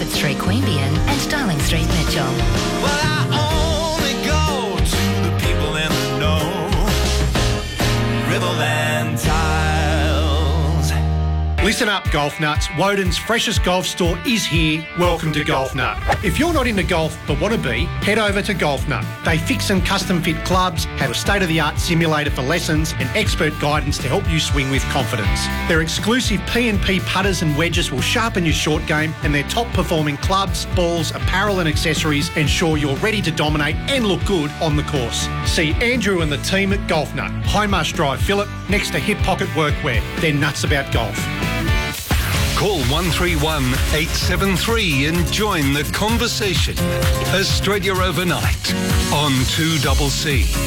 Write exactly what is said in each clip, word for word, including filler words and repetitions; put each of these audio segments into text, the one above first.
Bedford Street, Queanbeyan and Darling Street, Mitchell. Well, I only go to the people in the know. Riverland Tiles. Listen up, golf nuts. Woden's freshest golf store is here. Welcome to Golf Nut. If you're not into golf but want to be, head over to Golf Nut. They fix and custom fit clubs, have a state-of-the-art simulator for lessons and expert guidance to help you swing with confidence. Their exclusive P and P putters and wedges will sharpen your short game, and their top-performing clubs, balls, apparel and accessories ensure you're ready to dominate and look good on the course. See Andrew and the team at Golf Nut, High Marsh Drive, Phillip, next to Hip Pocket Workwear. They're nuts about golf. Call one three one, eight seven three and join the conversation. Australia Overnight on two C C.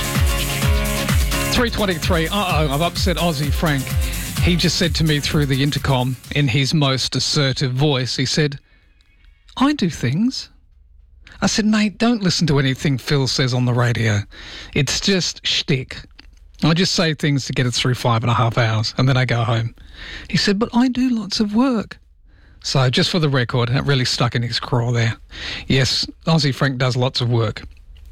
three twenty-three. Uh-oh, I've upset Aussie Frank. He just said to me through the intercom in his most assertive voice, he said, I do things. I said, mate, don't listen to anything Phil says on the radio. It's just shtick. I just say things to get us through five and a half hours and then I go home. He said, but I do lots of work. So just for the record, that really stuck in his craw there. Yes, Aussie Frank does lots of work.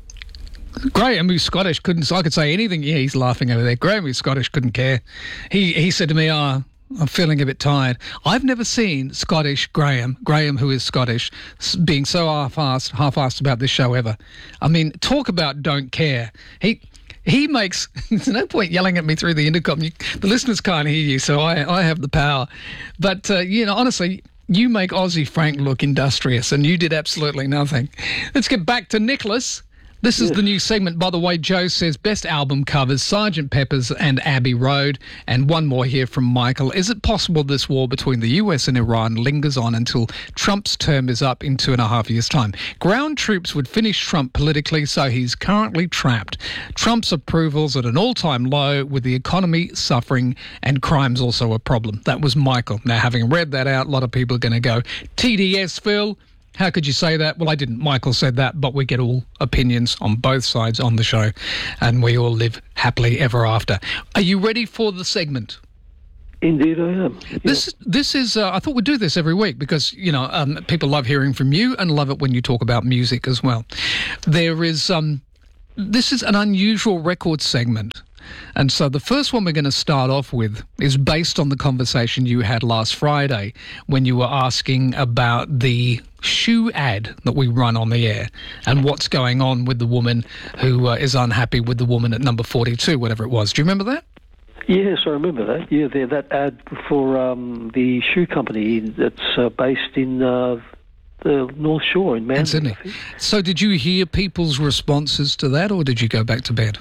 Graham, who's Scottish, couldn't, so I could say anything. Yeah, he's laughing over there. Graham, who's Scottish, couldn't care. He he said to me, oh, I'm feeling a bit tired. I've never seen Scottish Graham, Graham who is Scottish, being so half-assed, half-assed about this show ever. I mean, talk about don't care. He... He makes, there's no point yelling at me through the intercom. You, the listeners can't hear you, so I, I have the power. But, uh, you know, honestly, you make Aussie Frank look industrious, and you did absolutely nothing. Let's get back to Nicholas. This is Yes. the new segment, by the way. Joe says best album covers, Sergeant Pepper's and Abbey Road. And one more here from Michael. Is it possible this war between the U S and Iran lingers on until Trump's term is up in two and a half years' time? Ground troops would finish Trump politically, so he's currently trapped. Trump's approval's at an all-time low, with the economy suffering and crime's also a problem. That was Michael. Now, having read that out, a lot of people are going to go, T D S, Phil. How could you say that? Well, I didn't. Michael said that, but we get all opinions on both sides on the show, and we all live happily ever after. Are you ready for the segment? Indeed, I am. This this is. Uh, I thought we'd do this every week because you know um, people love hearing from you and love it when you talk about music as well. There is. Um, this is an unusual record segment. And so the first one we're going to start off with is based on the conversation you had last Friday when you were asking about the shoe ad that we run on the air and what's going on with the woman who uh, is unhappy with the woman at number forty-two, whatever it was. Do you remember that? Yes, I remember that. Yeah, the, that ad for um, the shoe company that's uh, based in uh, the North Shore in Manly. Sydney. So did you hear people's responses to that, or did you go back to bed?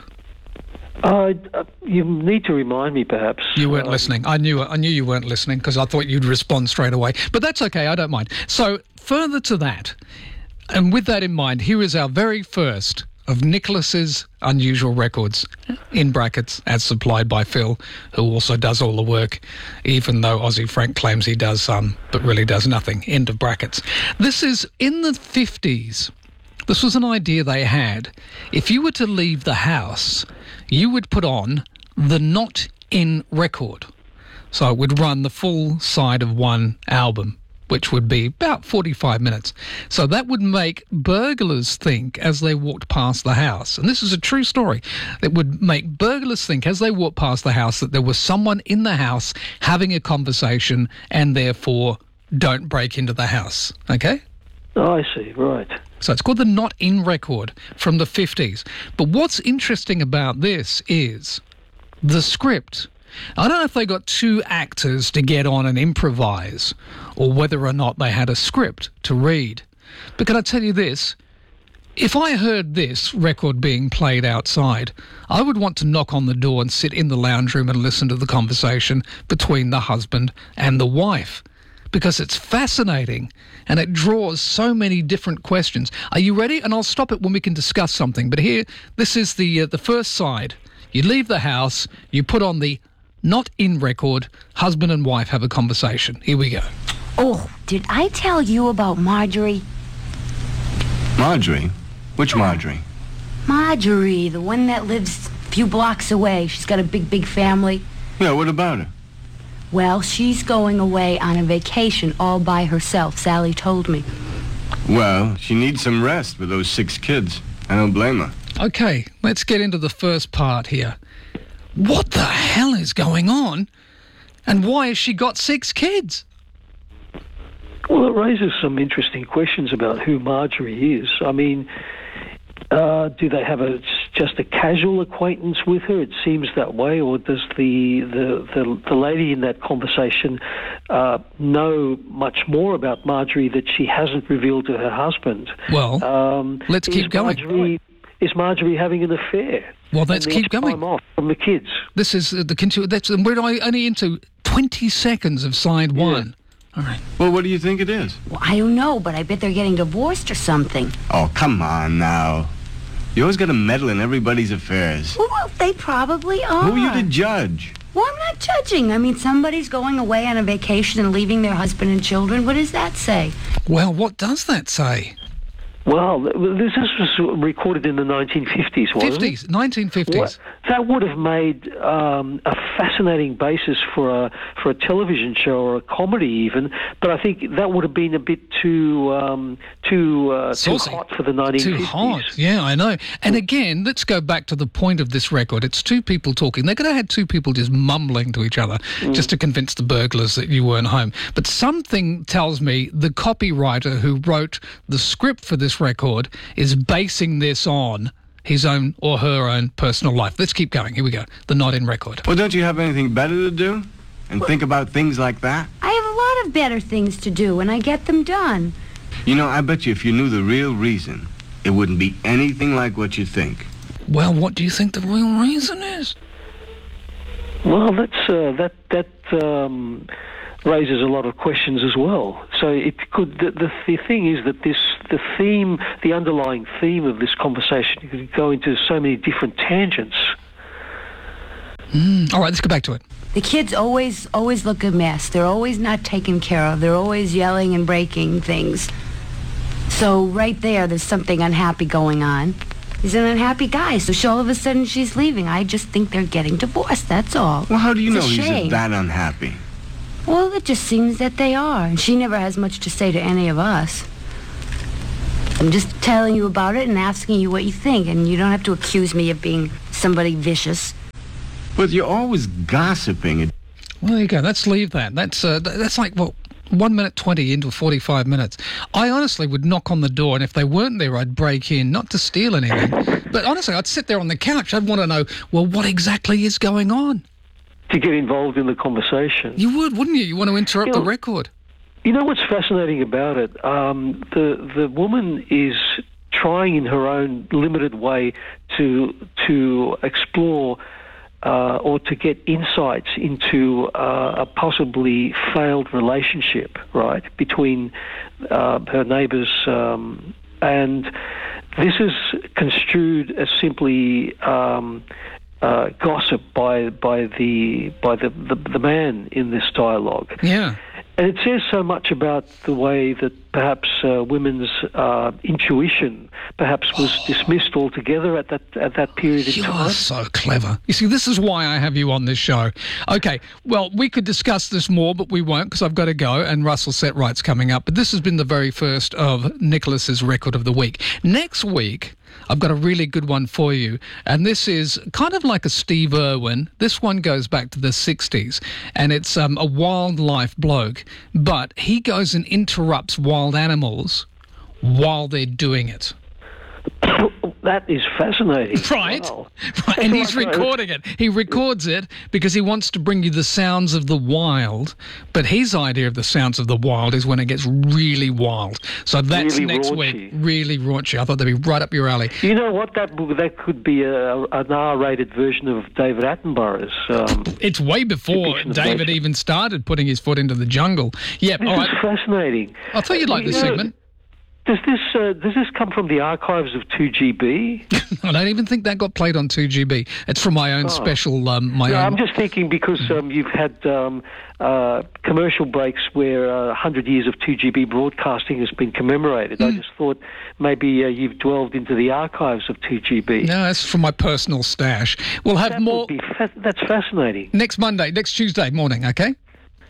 Uh, uh, you need to remind me, perhaps. You weren't um, listening. I knew I knew you weren't listening because I thought you'd respond straight away. But that's okay. I don't mind. So further to that, and with that in mind, here is our very first of Nicholas's unusual records, in brackets, as supplied by Phil, who also does all the work, even though Aussie Frank claims he does some, but really does nothing. End of brackets. This is in the fifties. This was an idea they had. If you were to leave the house, you would put on the Not In record. So it would run the full side of one album, which would be about forty-five minutes. So that would make burglars think as they walked past the house, and this is a true story, it would make burglars think as they walked past the house that there was someone in the house having a conversation and therefore don't break into the house. Okay? Oh, I see, right. So it's called the Not In record from the fifties. But what's interesting about this is the script. I don't know if they got two actors to get on and improvise or whether or not they had a script to read. But can I tell you this? If I heard this record being played outside, I would want to knock on the door and sit in the lounge room and listen to the conversation between the husband and the wife, because it's fascinating and it draws so many different questions. Are you ready? And I'll stop it when we can discuss something. But here, this is the uh, the first side. You leave the house, you put on the Not In record, husband and wife have a conversation. Here we go. Oh, did I tell you about Marjorie? Marjorie? Which Marjorie? Marjorie, the one that lives a few blocks away. She's got a big, big family. Yeah, what about her? Well, she's going away on a vacation all by herself, Sally told me. Well, she needs some rest with those six kids. I don't blame her. Okay, let's get into the first part here. What the hell is going on? And why has she got six kids? Well, it raises some interesting questions about who Marjorie is. I mean, uh, do they have a just a casual acquaintance with her? It seems that way. Or does the the, the, the lady in that conversation uh, know much more about Marjorie that she hasn't revealed to her husband? Well, um, let's keep going. Marjorie, is Marjorie having an affair? Well, let's and keep extra going. Time off from the kids. This is uh, the continu- that's we're only into twenty seconds of side one. All right. Well, what do you think it is? Well, I don't know, but I bet they're getting divorced or something. Oh, come on now. You always got to meddle in everybody's affairs. Well, they probably are. Who are you to judge? Well, I'm not judging. I mean, somebody's going away on a vacation and leaving their husband and children. What does that say? Well, what does that say? Well, this was recorded in the nineteen fifties, wasn't fifties, it? nineteen fifties. What, that would have made um, a fascinating basis for a for a television show or a comedy, even. But I think that would have been a bit too um, too uh, too hot for the nineteen fifties. Too hot, yeah, I know. And again, let's go back to the point of this record. It's two people talking. They could have had two people just mumbling to each other mm. just to convince the burglars that you weren't home. But something tells me the copywriter who wrote the script for this record is basing this on his own or her own personal life. Let's keep going. Here we go. The Not In record. Well, don't you have anything better to do? And think about things like that? I have a lot of better things to do, and I get them done. You know, I bet you if you knew the real reason, it wouldn't be anything like what you think. Well, what do you think the real reason is? Well, that's uh, that that um, raises a lot of questions as well. So it could. The, the the thing is that this the theme, the underlying theme of this conversation, could go into so many different tangents. Mm. All right, let's go back to it. The kids always always look a mess. They're always not taken care of. They're always yelling and breaking things. So right there, there's something unhappy going on. He's an unhappy guy, so she, all of a sudden she's leaving. I just think they're getting divorced, that's all. Well, how do you It's know a he's shame. that unhappy? Well, it just seems that they are, and she never has much to say to any of us. I'm just telling you about it and asking you what you think, and you don't have to accuse me of being somebody vicious. But you're always gossiping. Well, there you go. Let's leave that. That's uh, th- that's like, well, one minute twenty into forty-five minutes. I honestly would knock on the door, and if they weren't there, I'd break in, not to steal anything. But honestly, I'd sit there on the couch. I'd want to know, well, what exactly is going on? To get involved in the conversation. You would, wouldn't you? You want to interrupt You the know, record. You know what's fascinating about it? Um, the the woman is trying in her own limited way to to explore uh, or to get insights into uh, a possibly failed relationship, right, between uh, her neighbours, um, and this is construed as simply Um, Uh, gossip by by the by the, the the man in this dialogue. Yeah. And it says so much about the way that perhaps uh, women's uh, intuition perhaps was dismissed altogether at that at that period in You time. are so clever. You see, this is why I have you on this show. Okay, well, we could discuss this more, but we won't because I've got to go, and Russell Setright's coming up. But this has been the very first of Nicholas's Record of the Week. Next week, I've got a really good one for you, and this is kind of like a Steve Irwin. This one goes back to the sixties, and it's um, a wildlife bloke, but he goes and interrupts wild animals while they're doing it. That is fascinating. Right, Wow. right. And he's That's right. recording it. He records it because he wants to bring you the sounds of the wild, but his idea of the sounds of the wild is when it gets really wild. So that's Really next raunchy. week. Really raunchy. I thought that'd be right up your alley. You know what? That that could be a, an R-rated version of David Attenborough's. Um, It's way before Depiction of David nature. even started putting his foot into the jungle. Yep, this all is right. fascinating. I thought you'd like You this know, segment. Does this uh, does this come from the archives of two G B? I don't even think that got played on two G B. It's from my own special, um, my No, own... I'm just thinking because um, you've had um, uh, commercial breaks where uh, one hundred years of two G B broadcasting has been commemorated. Mm. I just thought maybe uh, you've delved into the archives of two G B. No, that's from my personal stash. We'll have That more would be fa- that's fascinating. next Monday, next Tuesday morning, okay?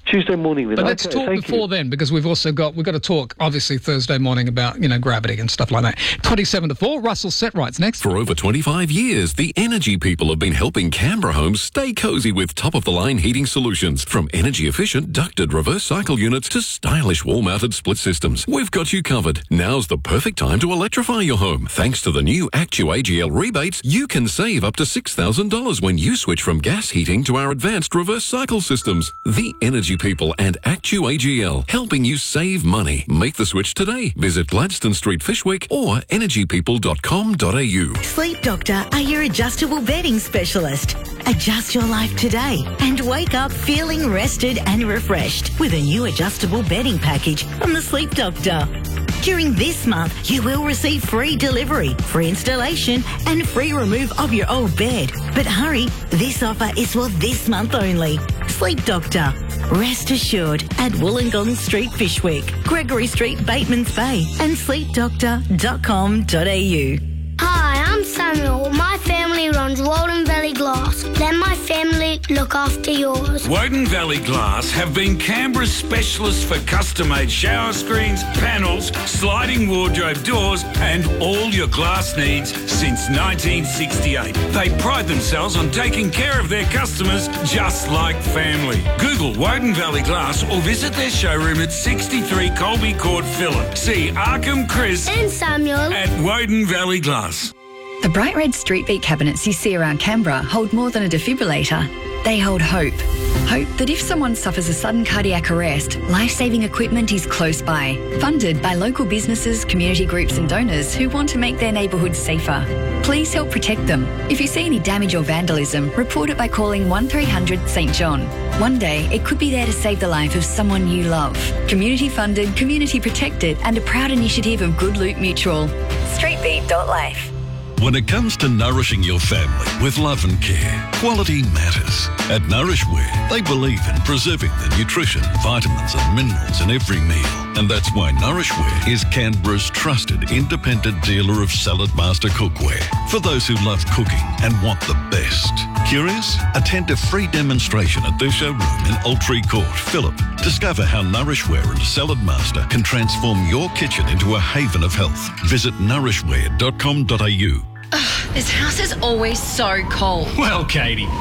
Tuesday morning then. But let's Okay, talk thank before you. then, because we've also got we've got to talk obviously Thursday morning about, you know, gravity and stuff like that. Twenty-seven to four. Russell Setrights next. For over twenty-five years, the Energy People have been helping Canberra homes stay cozy with top-of-the-line heating solutions. From energy-efficient ducted reverse cycle units to stylish wall-mounted split systems, we've got you covered. Now's the perfect time to electrify your home. Thanks to the new ActuAGL rebates, you can save up to six thousand dollars when you switch from gas heating to our advanced reverse cycle systems. The Energy People and ActuAGL, helping you save money. Make the switch today. Visit Gladstone Street, Fishwick or energy people dot com dot a u. Sleep Doctor are your adjustable bedding specialist. Adjust your life today and wake up feeling rested and refreshed with a new adjustable bedding package from the Sleep Doctor. During this month, you will receive free delivery, free installation and free remove of your old bed. But hurry, this offer is for this month only. Sleep Doctor. Rest assured at Wollongong Street, Fishwick, Gregory Street, Batemans Bay and sleep doctor dot com dot a u. Hi, I'm Samuel. My family runs Walden Valley Glass. Let my family look after yours. Woden Valley Glass have been Canberra's specialists for custom-made shower screens, panels, sliding wardrobe doors and all your glass needs since nineteen sixty-eight. They pride themselves on taking care of their customers just like family. Google Woden Valley Glass or visit their showroom at sixty-three Colby Court, Phillip. See Arkham, Chris And Samuel at Woden Valley Glass. The bright red street beat cabinets you see around Canberra hold more than a defibrillator. They hold hope. Hope that if someone suffers a sudden cardiac arrest, life-saving equipment is close by. Funded by local businesses, community groups and donors who want to make their neighbourhoods safer. Please help protect them. If you see any damage or vandalism, report it by calling one three hundred St John. One day, it could be there to save the life of someone you love. Community funded, community protected and a proud initiative of Good Loot Mutual. streetbeat dot life. When it comes to nourishing your family with love and care, quality matters. At Nourishware, they believe in preserving the nutrition, vitamins and minerals in every meal. And that's why Nourishware is Canberra's trusted independent dealer of Salad Master cookware. For those who love cooking and want the best. Curious? Attend a free demonstration at their showroom in Altree Court, Phillip. Discover how Nourishware and Salad Master can transform your kitchen into a haven of health. Visit nourishware dot com dot a u. This house is always so cold. Well, Katie,